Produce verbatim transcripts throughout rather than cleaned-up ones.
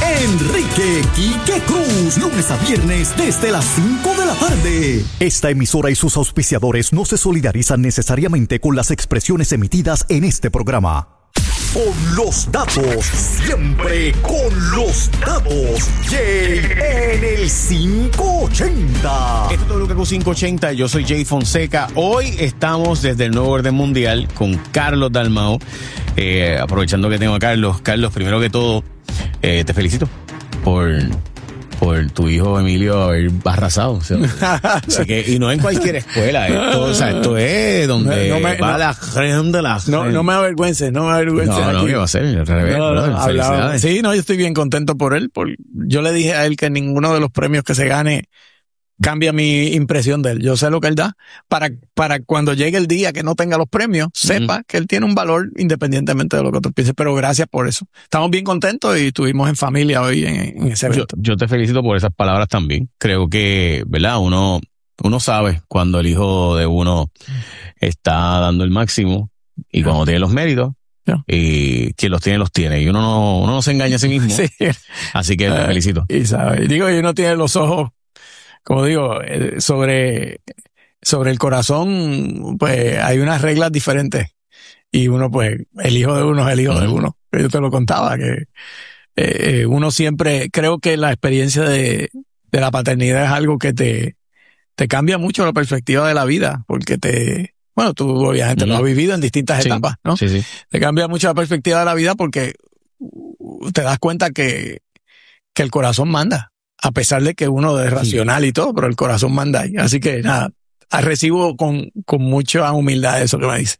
Enrique Quique Cruz, lunes a viernes desde las cinco de la tarde. Esta emisora y sus auspiciadores no se solidarizan necesariamente con las expresiones emitidas en este programa. Con los datos, siempre con los datos. Jay en el quinientos ochenta. Esto es W K Q quinientos ochenta, yo soy Jay Fonseca. Hoy estamos desde el Nuevo Orden Mundial con Carlos Dalmau. Eh, aprovechando que tengo a Carlos. Carlos, primero que todo, eh, te felicito por... por tu hijo Emilio haber arrasado. O sea, así que, y no en cualquier escuela. Esto, o sea, esto es donde no, no me, va no, la creme de la no, no me avergüences, no me avergüences. No, no, aquí. ¿qué va a ser? Al revés, no, brother, no, hablaba, sí, no, yo estoy bien contento por él. Por, yo le dije a él que ninguno de los premios que se gane cambia mi impresión de él. Yo sé lo que él da para, para cuando llegue el día que no tenga los premios, sepa mm. que él tiene un valor independientemente de lo que otros piensen. Pero gracias por eso. Estamos bien contentos y estuvimos en familia hoy en, en ese evento. Yo, yo te felicito por esas palabras también. Creo que, ¿verdad? Uno, uno sabe cuando el hijo de uno está dando el máximo y cuando tiene los méritos. Yeah. Y quien los tiene, los tiene. Y uno no, uno no se engaña a sí mismo. Sí. Así que te uh, felicito. Y sabe, digo, y uno tiene los ojos, como digo, sobre, sobre el corazón, pues hay unas reglas diferentes. Y uno, pues, el hijo de uno es el hijo uh-huh. de uno. Yo te lo contaba, que eh, uno siempre, creo que la experiencia de, de la paternidad es algo que te, te cambia mucho la perspectiva de la vida, porque te, bueno, tú obviamente uh-huh. lo has vivido en distintas sí. etapas, ¿no? Sí, sí. Te cambia mucho la perspectiva de la vida porque te das cuenta que, que el corazón manda. A pesar de que uno es racional y todo, pero el corazón manda ahí. Así que nada, recibo con, con mucha humildad eso que me dice.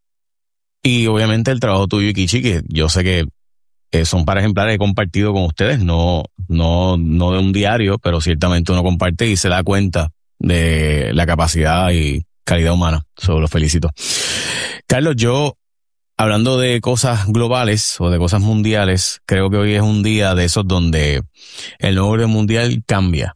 Y obviamente el trabajo tuyo y Kichi, que yo sé que eh, son para ejemplares que he compartido con ustedes, no, no, no de un diario, pero ciertamente uno comparte y se da cuenta de la capacidad y calidad humana. Solo los felicito. Carlos, yo, hablando de cosas globales o de cosas mundiales, creo que hoy es un día de esos donde el nuevo orden mundial cambia.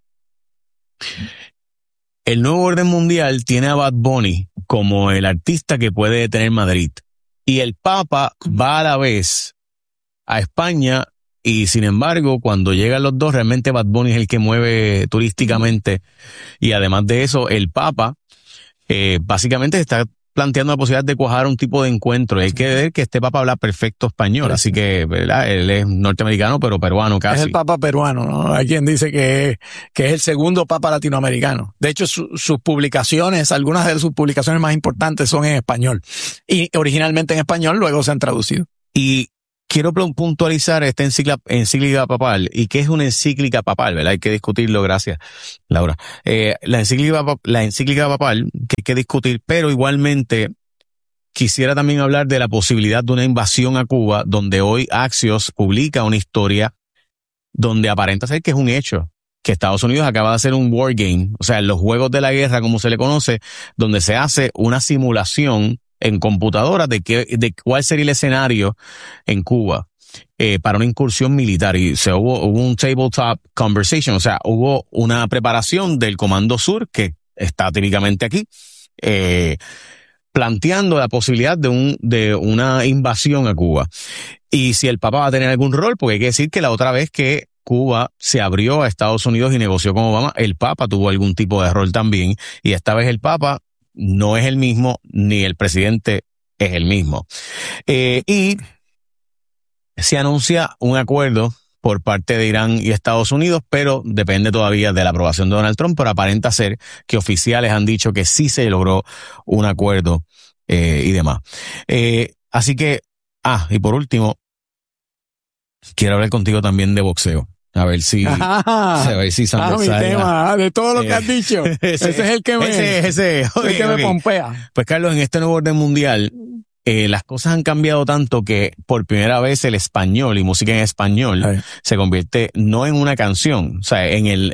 El nuevo orden mundial tiene a Bad Bunny como el artista que puede detener Madrid. Y el Papa va a la vez a España y, sin embargo, cuando llegan los dos, realmente Bad Bunny es el que mueve turísticamente. Y además de eso, el Papa eh, básicamente está planteando la posibilidad de cuajar un tipo de encuentro. Hay que ver que este papa habla perfecto español, así que, ¿verdad? Él es norteamericano, pero peruano casi. Es el papa peruano, ¿no? Hay quien dice que es, que es el segundo papa latinoamericano. De hecho, su, sus publicaciones, algunas de sus publicaciones más importantes son en español. Y originalmente en español, luego se han traducido. Y quiero puntualizar esta encíclica, encíclica papal. ¿Y qué es una encíclica papal? ¿Verdad? Hay que discutirlo, gracias, Laura. Eh, la encíclica, la encíclica papal que hay que discutir, pero igualmente quisiera también hablar de la posibilidad de una invasión a Cuba, donde hoy Axios publica una historia donde aparenta ser que es un hecho, que Estados Unidos acaba de hacer un war game, o sea, los juegos de la guerra, como se le conoce, donde se hace una simulación en computadoras de qué, de cuál sería el escenario en Cuba eh, para una incursión militar. Y se hubo, hubo un tabletop conversation, o sea, hubo una preparación del Comando Sur, que está típicamente aquí, eh, planteando la posibilidad de un, de una invasión a Cuba. Y si el Papa va a tener algún rol, porque hay que decir que la otra vez que Cuba se abrió a Estados Unidos y negoció con Obama, el Papa tuvo algún tipo de rol también, y esta vez el Papa no es el mismo, ni el presidente es el mismo. Eh, y se anuncia un acuerdo por parte de Irán y Estados Unidos, pero depende todavía de la aprobación de Donald Trump, pero aparenta ser que oficiales han dicho que sí se logró un acuerdo eh, y demás. Eh, así que, ah, y por último, quiero hablar contigo también de boxeo. A ver si, ah, a ver si ah, mi tema, de todo lo que eh, has dicho. Ese, ese es el que me, ese, ese, okay, el que okay. me pompea. Pues Carlos, en este nuevo orden mundial, eh, las cosas han cambiado tanto que por primera vez el español y música en español Ay. se convierte no en una canción, o sea, en el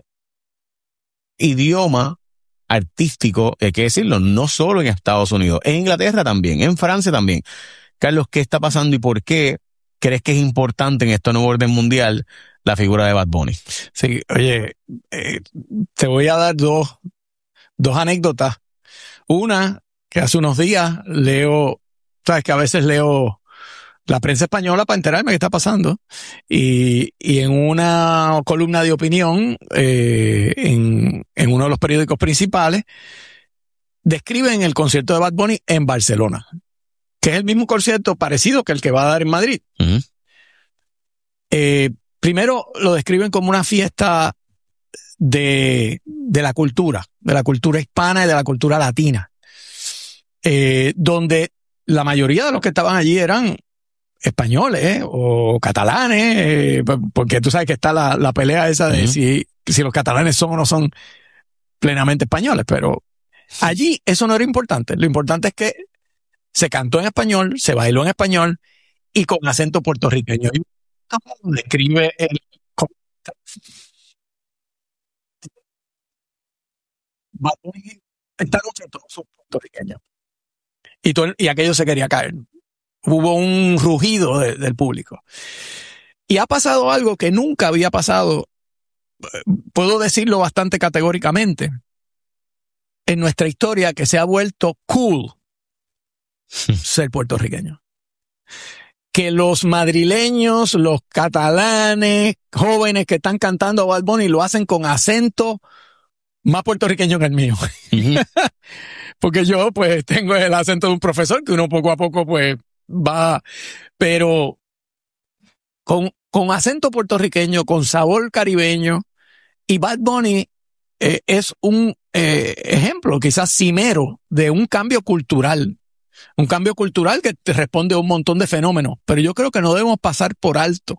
idioma artístico, hay que decirlo, no solo en Estados Unidos, en Inglaterra también, en Francia también. Carlos, ¿qué está pasando y por qué crees que es importante en este nuevo orden mundial la figura de Bad Bunny? Sí, oye, eh, te voy a dar dos, dos anécdotas. Una, que hace unos días leo, sabes que a veces leo la prensa española para enterarme qué está pasando. Y, y en una columna de opinión, eh, en, en uno de los periódicos principales, describen el concierto de Bad Bunny en Barcelona, que es el mismo concierto parecido que el que va a dar en Madrid. Uh-huh. Eh, primero lo describen como una fiesta de, de la cultura, de la cultura hispana y de la cultura latina, eh, donde la mayoría de los que estaban allí eran españoles eh, o catalanes, eh, porque tú sabes que está la, la pelea esa de uh-huh. si, si los catalanes son o no son plenamente españoles, pero allí eso no era importante. Lo importante es que se cantó en español, se bailó en español y con acento puertorriqueño. Y describe el... Esta noche todos son puertorriqueños. Y, todo, y aquello se quería caer. Hubo un rugido de, del público. Y ha pasado algo que nunca había pasado, puedo decirlo bastante categóricamente, en nuestra historia, que se ha vuelto cool ser puertorriqueño. Que los madrileños, los catalanes, jóvenes que están cantando Bad Bunny lo hacen con acento más puertorriqueño que el mío. Uh-huh. Porque yo pues tengo el acento de un profesor que uno poco a poco pues va, pero con, con acento puertorriqueño, con sabor caribeño, y Bad Bunny eh, es un eh, ejemplo, quizás cimero, de un cambio cultural. Un cambio cultural que te responde a un montón de fenómenos, pero yo creo que no debemos pasar por alto.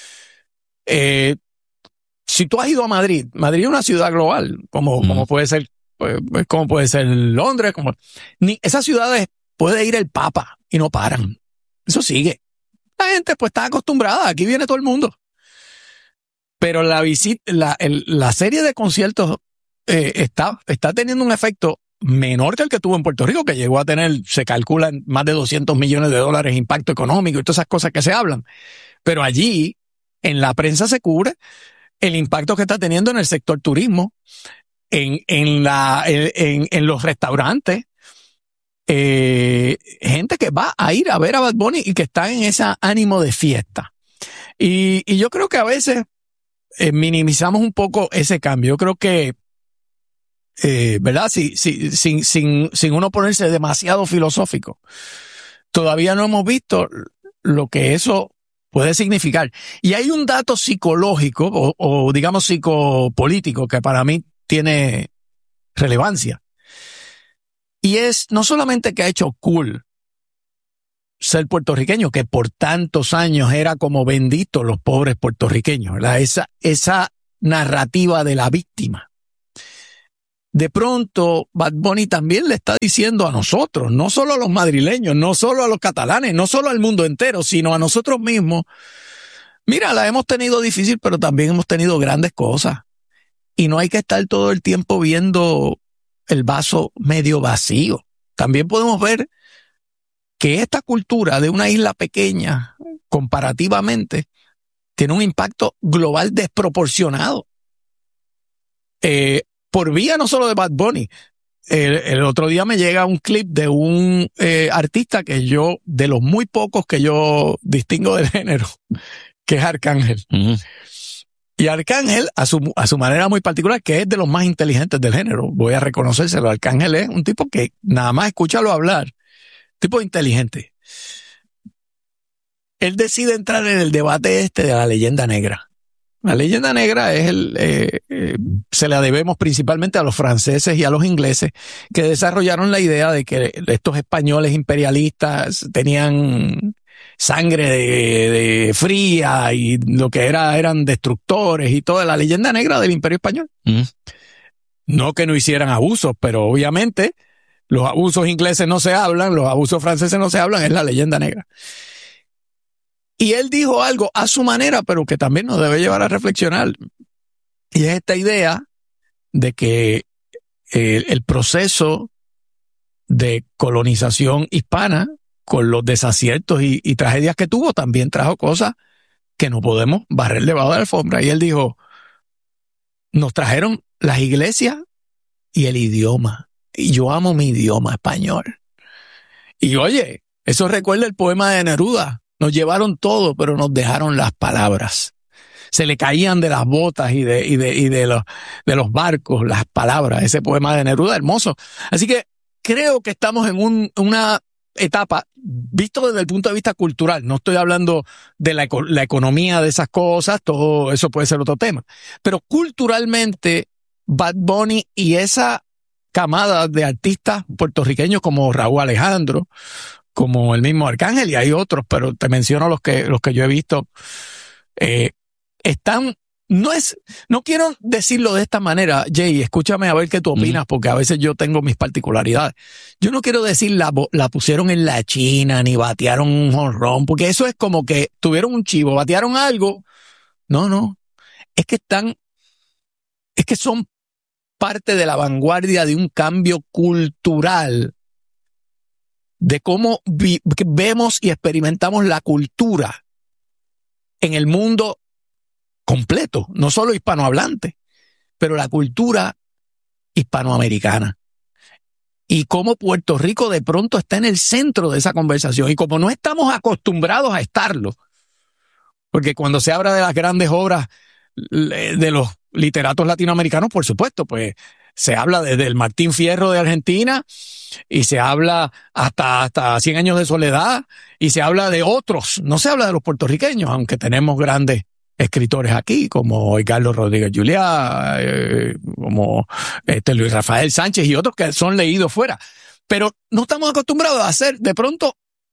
Eh, si tú has ido a Madrid, Madrid es una ciudad global, como, mm. como puede ser, pues, como puede ser Londres, como ni esas ciudades puede ir el Papa y no paran. Eso sigue. La gente pues está acostumbrada, aquí viene todo el mundo. Pero la visita, la, el, la serie de conciertos eh, está, está teniendo un efecto menor que el que tuvo en Puerto Rico, que llegó a tener, se calculan, más de doscientos millones de dólares de impacto económico y todas esas cosas que se hablan. Pero allí, en la prensa se cubre el impacto que está teniendo en el sector turismo, en, en, la, en, en los restaurantes, eh, gente que va a ir a ver a Bad Bunny y que está en ese ánimo de fiesta. Y, y yo creo que a veces eh, minimizamos un poco ese cambio. Yo creo que Eh, ¿verdad? Si, si, sin, sin, sin uno ponerse demasiado filosófico. Todavía no hemos visto lo que eso puede significar. Y hay un dato psicológico o, o digamos psicopolítico que para mí tiene relevancia. Y es no solamente que ha hecho cool ser puertorriqueño, que por tantos años era como bendito los pobres puertorriqueños, ¿verdad? Esa, esa narrativa de la víctima. De pronto, Bad Bunny también le está diciendo a nosotros, no solo a los madrileños, no solo a los catalanes, no solo al mundo entero, sino a nosotros mismos. Mira, la hemos tenido difícil, pero también hemos tenido grandes cosas. Y no hay que estar todo el tiempo viendo el vaso medio vacío. También podemos ver que esta cultura de una isla pequeña, comparativamente, tiene un impacto global desproporcionado. Eh, por vía no solo de Bad Bunny. El, el otro día me llega un clip de un eh, artista que yo, de los muy pocos que yo distingo del género, que es Arcángel. Uh-huh. Y Arcángel, a su, a su manera muy particular, que es de los más inteligentes del género, voy a reconocérselo. Arcángel es un tipo que nada más escúchalo hablar, tipo inteligente. Él decide entrar en el debate este de la leyenda negra. La leyenda negra es el, eh, eh, se la debemos principalmente a los franceses y a los ingleses, que desarrollaron la idea de que estos españoles imperialistas tenían sangre de, de fría y lo que era eran destructores y toda la leyenda negra del Imperio Español. Mm. No que no hicieran abusos, pero obviamente los abusos ingleses no se hablan, los abusos franceses no se hablan, es la leyenda negra. Y él dijo algo a su manera, pero que también nos debe llevar a reflexionar. Y es esta idea de que el, el proceso de colonización hispana, con los desaciertos y, y tragedias que tuvo, también trajo cosas que no podemos barrer debajo de la alfombra. Y él dijo, nos trajeron las iglesias y el idioma. Y yo amo mi idioma español. Y oye, eso recuerda el poema de Neruda. Nos llevaron todo, pero nos dejaron las palabras. Se le caían de las botas y de, y de, y de los, de los barcos las palabras. Ese poema de Neruda, hermoso. Así que creo que estamos en un, una etapa, visto desde el punto de vista cultural. No estoy hablando de la, la economía de esas cosas, todo eso puede ser otro tema. Pero culturalmente, Bad Bunny y esa camada de artistas puertorriqueños como Raúl Alejandro, como el mismo Arcángel, y hay otros, pero te menciono los que, los que yo he visto, eh, están, no es, no quiero decirlo de esta manera, Jay, escúchame a ver qué tú opinas, porque a veces yo tengo mis particularidades. Yo no quiero decir la, la pusieron en la China, ni batearon un jonrón, porque eso es como que tuvieron un chivo, batearon algo. No, no, es que están, es que son parte de la vanguardia de un cambio cultural, de cómo vi, vemos y experimentamos la cultura en el mundo completo, no solo hispanohablante, pero la cultura hispanoamericana. Y cómo Puerto Rico de pronto está en el centro de esa conversación. Y como no estamos acostumbrados a estarlo, porque cuando se habla de las grandes obras de los literatos latinoamericanos, por supuesto, pues se habla desde el Martín Fierro de Argentina y se habla hasta, hasta Cien años de soledad y se habla de otros. No se habla de los puertorriqueños, aunque tenemos grandes escritores aquí, como Ricardo Rodríguez Juliá, eh, como este Luis Rafael Sánchez y otros que son leídos fuera. Pero no estamos acostumbrados a hacer de pronto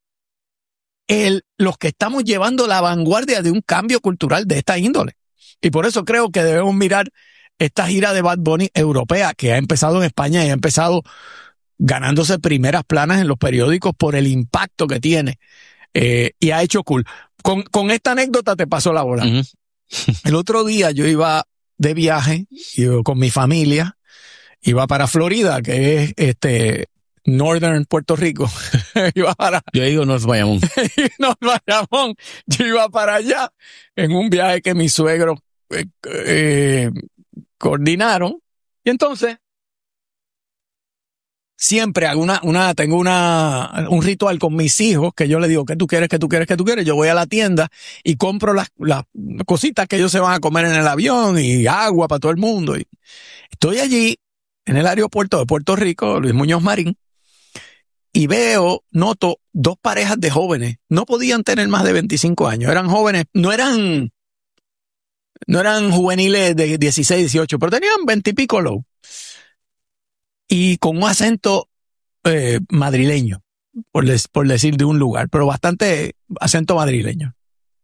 el, los que estamos llevando la vanguardia de un cambio cultural de esta índole. Y por eso creo que debemos mirar esta gira de Bad Bunny europea, que ha empezado en España y ha empezado ganándose primeras planas en los periódicos por el impacto que tiene. Eh, y ha hecho cool. Con, con esta anécdota te paso la bola. Uh-huh. El otro día yo iba de viaje, yo con mi familia, iba para Florida, que es este Northern Puerto Rico. iba para, yo digo North Bayamón. North Bayamón. Yo iba para allá en un viaje que mis suegros eh, eh, coordinaron. Y entonces siempre hago una, una, tengo una, un ritual con mis hijos que yo les digo, ¿qué tú quieres, qué tú quieres, qué tú quieres? Yo voy a la tienda y compro las, las cositas que ellos se van a comer en el avión y agua para todo el mundo. Y estoy allí en el aeropuerto de Puerto Rico, Luis Muñoz Marín, y veo, noto dos parejas de jóvenes. No podían tener más de veinticinco años. Eran jóvenes, no eran, no eran juveniles de dieciséis, dieciocho, pero tenían veinte y pico low. Y con un acento eh, madrileño, por, les, por decir de un lugar, pero bastante acento madrileño.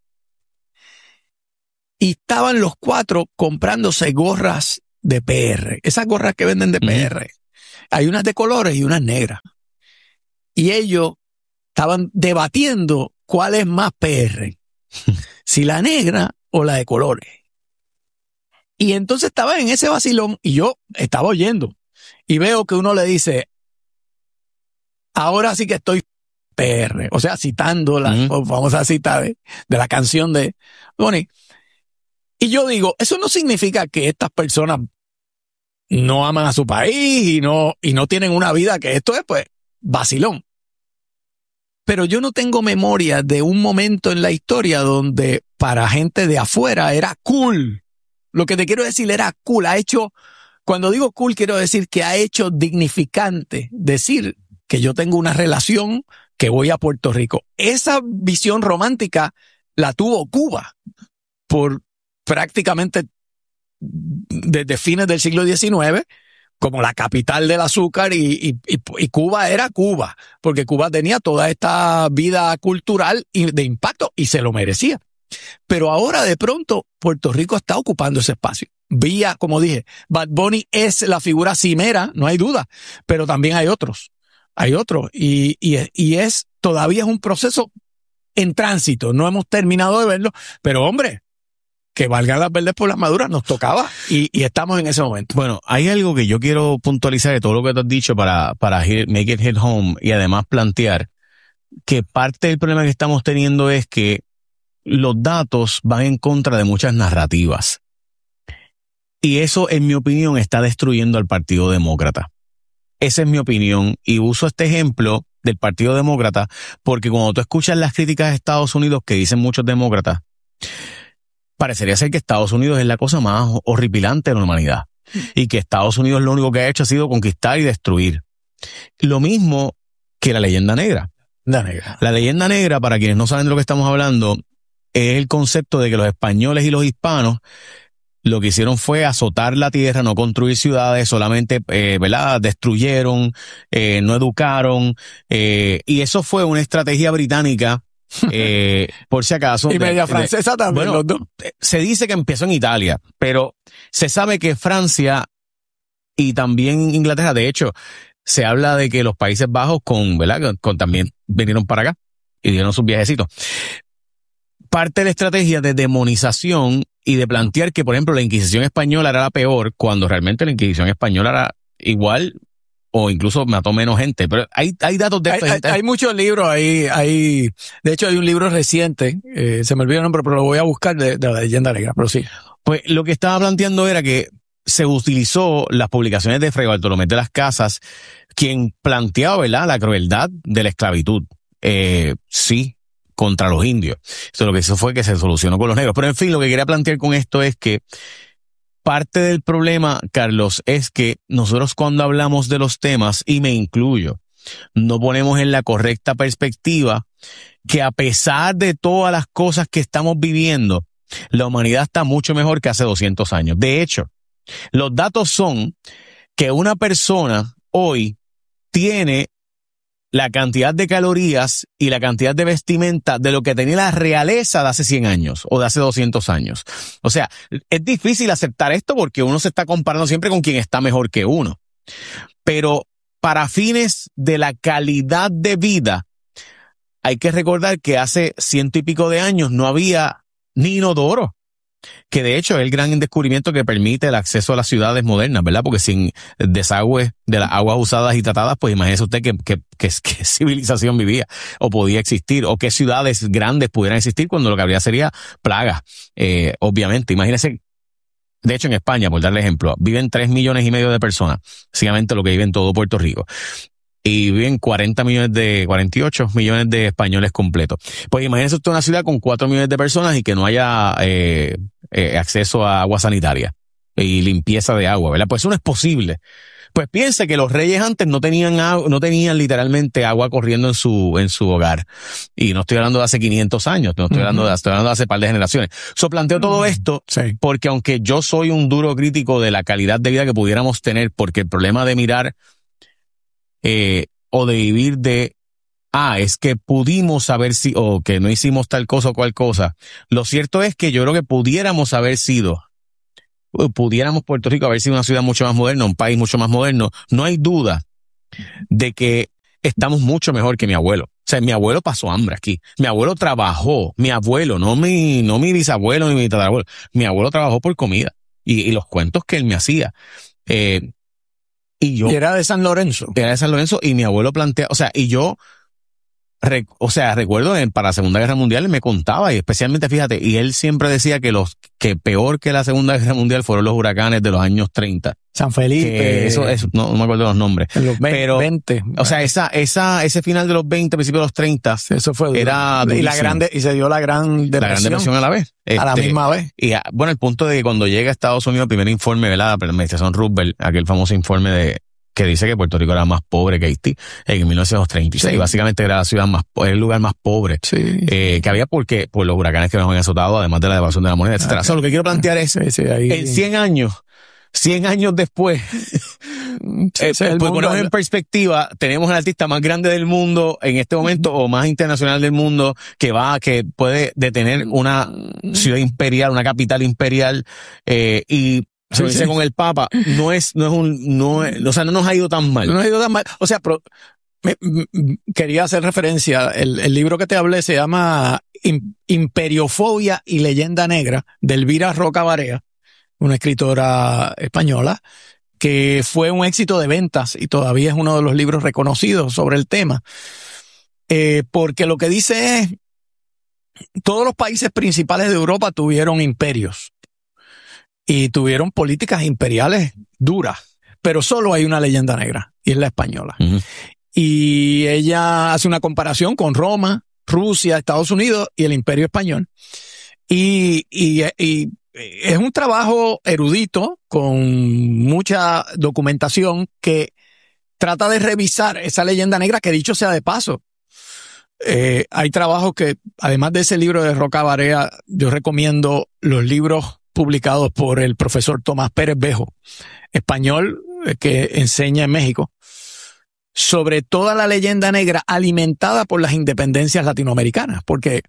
Y estaban los cuatro comprándose gorras de P R, esas gorras que venden de P R. Mm. Hay unas de colores y unas negras. Y ellos estaban debatiendo cuál es más P R, si la negra o la de colores. Y entonces estaba en ese vacilón y yo estaba oyendo. Y veo que uno le dice, ahora sí que estoy P R. O sea, citando la uh-huh. famosa cita de, de la canción de Bonnie. Y yo digo, eso no significa que estas personas no aman a su país y no, y no tienen una vida, que esto es pues vacilón. Pero yo no tengo memoria de un momento en la historia donde para gente de afuera era cool. Lo que te quiero decir era cool. Ha hecho... Cuando digo cool, quiero decir que ha hecho dignificante decir que yo tengo una relación, que voy a Puerto Rico. Esa visión romántica la tuvo Cuba por prácticamente desde fines del siglo diecinueve, como la capital del azúcar, y, y, y Cuba era Cuba, porque Cuba tenía toda esta vida cultural y de impacto y se lo merecía. Pero ahora de pronto Puerto Rico está ocupando ese espacio. Vía, como dije, Bad Bunny es la figura cimera, no hay duda, pero también hay otros, hay otros, y, y, y es, todavía es un proceso en tránsito, no hemos terminado de verlo, pero hombre, que valgan las verdes por las maduras, nos tocaba, y, y estamos en ese momento. Bueno, hay algo que yo quiero puntualizar de todo lo que te has dicho para, para hit, make it hit home, y además plantear que parte del problema que estamos teniendo es que los datos van en contra de muchas narrativas. Y eso, en mi opinión, está destruyendo al Partido Demócrata. Esa es mi opinión. Y uso este ejemplo del Partido Demócrata, porque cuando tú escuchas las críticas de Estados Unidos que dicen muchos demócratas, parecería ser que Estados Unidos es la cosa más horripilante de la humanidad y que Estados Unidos lo único que ha hecho ha sido conquistar y destruir. Lo mismo que la leyenda negra. La negra. La leyenda negra, para quienes no saben de lo que estamos hablando, es el concepto de que los españoles y los hispanos lo que hicieron fue azotar la tierra, no construir ciudades, solamente, eh, ¿verdad? Destruyeron, eh, no educaron, eh, y eso fue una estrategia británica, eh, por si acaso. Y media de, francesa de, también. Bueno, los dos. se dice que empezó en Italia, pero se sabe que Francia y también Inglaterra, de hecho, se habla de que los Países Bajos con, ¿verdad? Con, también vinieron para acá y dieron sus viajecitos. Parte de la estrategia de demonización y de plantear que, por ejemplo, la Inquisición española era la peor, cuando realmente la Inquisición española era igual o incluso mató menos gente. Pero hay, hay datos de hay, esto. Hay, hay muchos libros ahí. Hay, de hecho, hay un libro reciente, eh, se me olvidó el nombre, pero lo voy a buscar, de, de la leyenda negra, pero sí. Pues lo que estaba planteando era que se utilizó las publicaciones de Fray Bartolomé de las Casas, quien planteaba, ¿verdad?, la crueldad de la esclavitud. Eh, sí. Contra los indios. Eso lo que hizo fue que se solucionó con los negros. Pero en fin, lo que quería plantear con esto es que parte del problema, Carlos, es que nosotros cuando hablamos de los temas, y me incluyo, no ponemos en la correcta perspectiva que a pesar de todas las cosas que estamos viviendo, la humanidad está mucho mejor que hace doscientos años. De hecho, los datos son que una persona hoy tiene la cantidad de calorías y la cantidad de vestimenta de lo que tenía la realeza de hace cien años o de hace doscientos años. O sea, es difícil aceptar esto porque uno se está comparando siempre con quien está mejor que uno. Pero para fines de la calidad de vida, hay que recordar que hace ciento y pico de años no había ni inodoro, que de hecho es el gran descubrimiento que permite el acceso a las ciudades modernas, ¿verdad? Porque sin desagüe de las aguas usadas y tratadas, pues imagínese usted que, que, que, que civilización vivía o podía existir, o qué ciudades grandes pudieran existir cuando lo que habría sería plagas, eh, obviamente. Imagínese, de hecho en España, por darle ejemplo, viven tres millones y medio de personas, básicamente lo que vive en todo Puerto Rico. Y viven cuarenta millones de, cuarenta y ocho millones de españoles completos. Pues imagínese usted una ciudad con cuatro millones de personas y que no haya eh, eh, acceso a agua sanitaria y limpieza de agua, ¿verdad? Pues eso no es posible. Pues piense que los reyes antes no tenían agua, no tenían literalmente agua corriendo en su, en su hogar. Y no estoy hablando de hace quinientos años, no estoy uh-huh. hablando de, estoy hablando de hace par de generaciones. So planteo todo uh-huh. esto sí. porque aunque yo soy un duro crítico de la calidad de vida que pudiéramos tener, porque el problema de mirar Eh, o de vivir de, ah, es que pudimos haber sido, o que no hicimos tal cosa o cual cosa. Lo cierto es que yo creo que pudiéramos haber sido, pudiéramos Puerto Rico haber sido una ciudad mucho más moderna, un país mucho más moderno. No hay duda de que estamos mucho mejor que mi abuelo. O sea, mi abuelo pasó hambre aquí. Mi abuelo trabajó, mi abuelo, no mi, no mi bisabuelo ni mi tatarabuelo. Mi abuelo trabajó por comida y, y los cuentos que él me hacía. Eh, Y yo. Y era de San Lorenzo. Era de San Lorenzo y mi abuelo plantea, o sea, y yo, rec, o sea, recuerdo en, para la Segunda Guerra Mundial me contaba y especialmente, fíjate, y él siempre decía que los, que peor que la Segunda Guerra Mundial fueron los huracanes de los años treinta. San Felipe. Eso, eso, no, no me acuerdo los nombres. Los pero, veinte. O sea, esa, esa, ese final de los veinte, principio de los treinta. Eso fue. Era y la grande, y se dio la gran depresión. La gran depresión a la vez. A este, la misma vez. Y a, bueno, el punto de que cuando llega a Estados Unidos, el primer informe, ¿verdad? La administración Roosevelt, aquel famoso informe de, que dice que Puerto Rico era más pobre que Haití en mil novecientos treinta y seis. Sí. Básicamente era la ciudad más, el lugar más pobre sí. eh, que había porque por los huracanes que nos han azotado, además de la devaluación de la moneda, etcétera. Okay. O sea, lo que quiero plantear es, sí, sí, ahí... en cien años, cien años después, sí, eh, pues ponemos en perspectiva, tenemos el artista más grande del mundo en este momento, o más internacional del mundo, que va, que puede detener una ciudad imperial, una capital imperial, eh, y se dice sí. con el Papa, no es, no es un, no es, o sea, no nos ha ido tan mal. No nos ha ido tan mal. O sea, pero, me, me, quería hacer referencia, el, el libro que te hablé se llama Imperiofobia y Leyenda Negra, de Elvira Roca Barea, una escritora española, que fue un éxito de ventas y todavía es uno de los libros reconocidos sobre el tema. Eh, porque lo que dice es, todos los países principales de Europa tuvieron imperios. Y tuvieron políticas imperiales duras, pero solo hay una leyenda negra, y es la española. Uh-huh. y ella hace una comparación con Roma, Rusia, Estados Unidos y el Imperio Español. Y, y, y es un trabajo erudito con mucha documentación que trata de revisar esa leyenda negra, que dicho sea de paso, eh, hay trabajos que, además de ese libro de Roca Barea, yo recomiendo los libros publicados por el profesor Tomás Pérez Bejo, español, eh, que enseña en México, sobre toda la leyenda negra alimentada por las independencias latinoamericanas, porque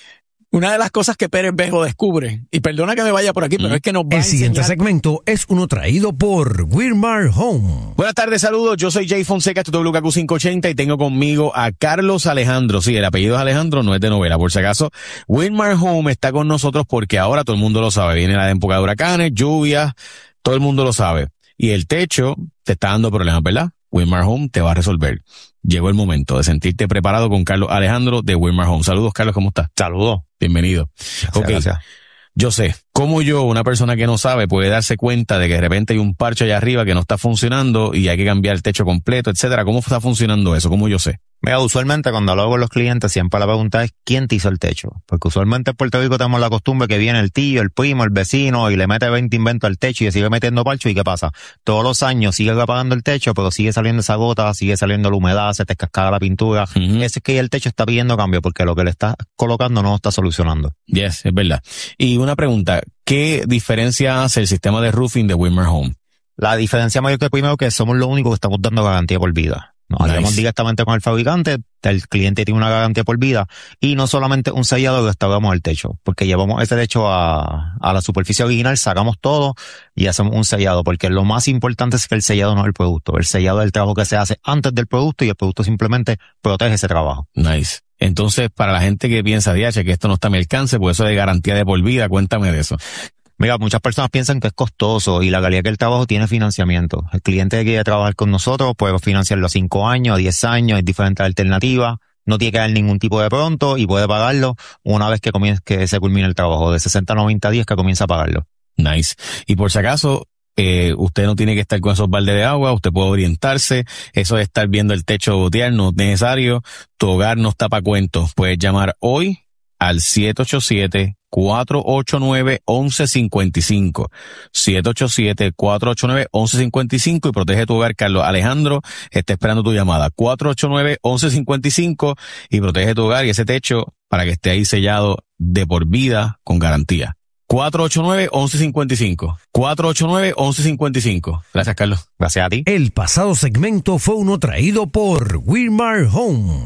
una de las cosas que Pérez Bejo descubre, y perdona que me vaya por aquí, pero es que nos va El a siguiente enseñar... segmento es uno traído por Wilmar Home. Buenas tardes, saludos. Yo soy Jay Fonseca, esto es W K Q quinientos ochenta y tengo conmigo a Carlos Alejandro. Sí, el apellido es Alejandro, no es de novela, por si acaso. Wilmar Home está con nosotros porque ahora todo el mundo lo sabe. Viene la época de huracanes, lluvias, todo el mundo lo sabe. Y el techo te está dando problemas, ¿verdad? Wilmar Home te va a resolver. Llegó el momento de sentirte preparado con Carlos Alejandro de Wilmar Home. Saludos, Carlos, ¿cómo estás? Saludos. Bienvenido. Gracias, Ok, gracias. Yo sé, cómo yo, una persona que no sabe, puede darse cuenta de que de repente hay un parche allá arriba que no está funcionando y hay que cambiar el techo completo, etcétera. ¿Cómo está funcionando eso? ¿Cómo yo sé? Mira, usualmente cuando hablo con los clientes siempre la pregunta es ¿quién te hizo el techo? Porque usualmente en Puerto Rico tenemos la costumbre que viene el tío, el primo, el vecino y le mete veinte inventos al techo y sigue metiendo parcho. ¿Y qué pasa? Todos los años sigue apagando el techo, pero sigue saliendo esa gota, sigue saliendo la humedad, se te cascada la pintura. Uh-huh. Eso es que el techo está pidiendo cambio porque lo que le está colocando no lo está solucionando. Yes, es verdad. Y una pregunta, ¿qué diferencia hace el sistema de roofing de Wilmar Home? La diferencia mayor que primero que somos los únicos que estamos dando garantía por vida. Nos Nice. hablamos directamente con el fabricante, el cliente tiene una garantía por vida y no solamente un sellado restauramos el techo, porque llevamos ese techo a, a la superficie original, sacamos todo y hacemos un sellado, porque lo más importante es que el sellado no es el producto, el sellado es el trabajo que se hace antes del producto y el producto simplemente protege ese trabajo. Nice. Entonces, para la gente que piensa, D H, que esto no está a mi alcance, pues eso de garantía de por vida, cuéntame de eso. Mira, muchas personas piensan que es costoso y la realidad es que el trabajo tiene financiamiento. El cliente que quiere trabajar con nosotros puede financiarlo a cinco años, a diez años, hay diferentes alternativas. No tiene que dar ningún tipo de pronto y puede pagarlo una vez que comience, que se culmine el trabajo, de sesenta a noventa días que comienza a pagarlo. Nice. Y por si acaso, eh, usted no tiene que estar con esos baldes de agua, usted puede orientarse. Eso de estar viendo el techo gotear no es necesario. Tu hogar no está para cuentos. Puedes llamar hoy al siete ocho siete, cuatro ocho nueve, once cincuenta y cinco. siete ocho siete, cuatro ocho nueve, once cincuenta y cinco y protege tu hogar. Carlos Alejandro está esperando tu llamada. cuatro ocho nueve, once cincuenta y cinco y protege tu hogar y ese techo para que esté ahí sellado de por vida con garantía. cuatro ocho nueve, once cincuenta y cinco. cuatro ocho nueve, once cincuenta y cinco. Gracias, Carlos. Gracias a ti. El pasado segmento fue uno traído por Wilmar Home.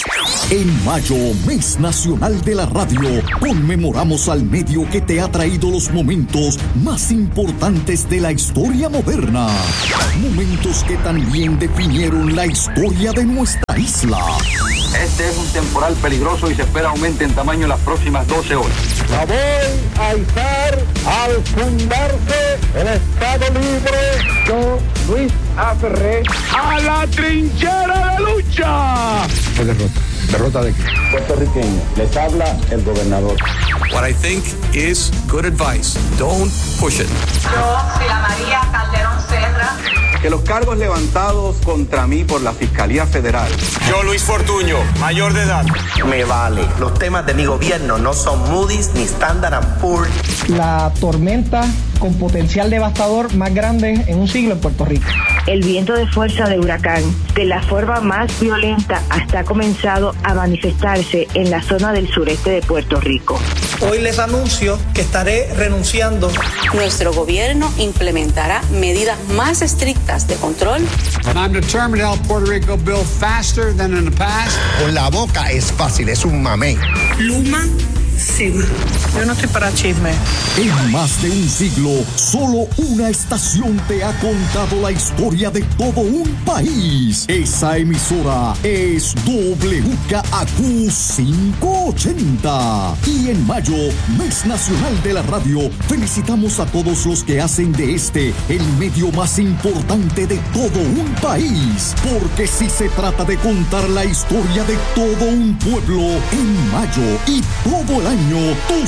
En mayo, Mes Nacional de la Radio, conmemoramos al medio que te ha traído los momentos más importantes de la historia moderna. Momentos que también definieron la historia de nuestra isla. Este es un temporal peligroso y se espera aumente en tamaño en las próximas doce horas. La voy a izar al fundarse el Estado Libre. Yo, Luis A. Ferré, a la trinchera de lucha. ¿Qué derrota? ¿Derrota de qué? Puertorriqueño, les habla el gobernador. What I think is good advice. Don't push it. Yo, Sila María Calderón Serra. Que los cargos levantados contra mí por la Fiscalía Federal. Yo, Luis Fortuño, mayor de edad. Me vale. Los temas de mi gobierno no son Moody's ni Standard and Poor's. La tormenta con potencial devastador más grande en un siglo en Puerto Rico. El viento de fuerza de huracán, de la forma más violenta, hasta ha comenzado a manifestarse en la zona del sureste de Puerto Rico. Hoy les anuncio que estaré renunciando. Nuestro gobierno implementará medidas más estrictas de control. And I'm determined to help Puerto Rico build faster than in the past. Con la boca es fácil, es un mamey. Luma Seguro. Yo no estoy para chisme. En más de un siglo, solo una estación te ha contado la historia de todo un país. Esa emisora es W K Q quinientos ochenta. Y en mayo, Mes Nacional de la Radio, felicitamos a todos los que hacen de este el medio más importante de todo un país. Porque si se trata de contar la historia de todo un pueblo, en mayo y todo el año, tú